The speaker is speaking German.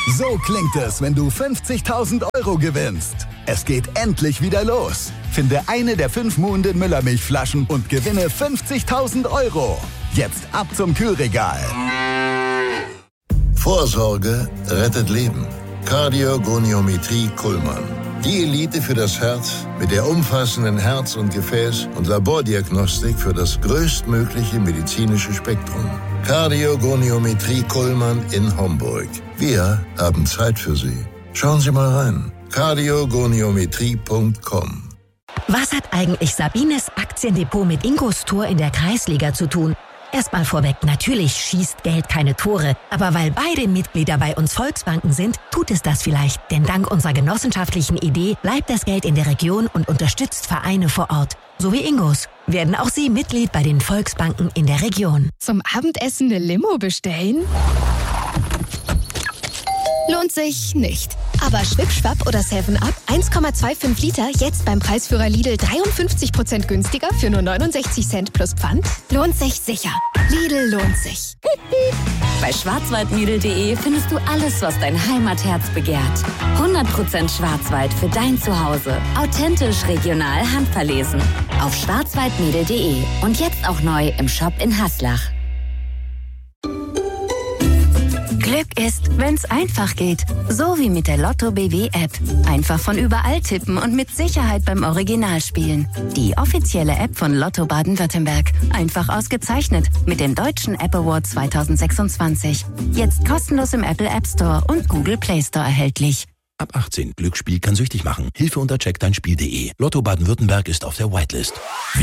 So klingt es, wenn du 50.000 Euro gewinnst. Es geht endlich wieder los. Finde eine der 5 Muhnden Müllermilchflaschen und gewinne 50.000 Euro. Jetzt ab zum Kühlregal. Vorsorge rettet Leben. Kardiogoniometrie Kuhlmann. Die Elite für das Herz mit der umfassenden Herz- und Gefäß- und Labordiagnostik für das größtmögliche medizinische Spektrum. Kardiogoniometrie Kuhlmann in Homburg. Wir haben Zeit für Sie. Schauen Sie mal rein. kardiogoniometrie.com. Was hat eigentlich Sabines Aktiendepot mit Ingos Tor in der Kreisliga zu tun? Erstmal vorweg, natürlich schießt Geld keine Tore. Aber weil beide Mitglieder bei uns Volksbanken sind, tut es das vielleicht. Denn dank unserer genossenschaftlichen Idee bleibt das Geld in der Region und unterstützt Vereine vor Ort. So wie Ingos. Werden auch Sie Mitglied bei den Volksbanken in der Region. Zum Abendessen eine Limo bestellen? Lohnt sich nicht. Aber Schwipschwapp oder 7-Up 1,25 Liter jetzt beim Preisführer Lidl 53% günstiger für nur 69 Cent plus Pfand? Lohnt sich sicher. Lidl lohnt sich. Bei schwarzwaldmiedel.de findest du alles, was dein Heimatherz begehrt. 100% Schwarzwald für dein Zuhause. Authentisch, regional, handverlesen. Auf schwarzwaldmiedel.de und jetzt auch neu im Shop in Haslach. Glück ist, wenn's einfach geht. So wie mit der Lotto BW App. Einfach von überall tippen und mit Sicherheit beim Original spielen. Die offizielle App von Lotto Baden-Württemberg. Einfach ausgezeichnet mit dem Deutschen App Award 2026. Jetzt kostenlos im Apple App Store und Google Play Store erhältlich. Ab 18. Glücksspiel kann süchtig machen. Hilfe unter checkdeinspiel.de. Lotto Baden-Württemberg ist auf der Whitelist.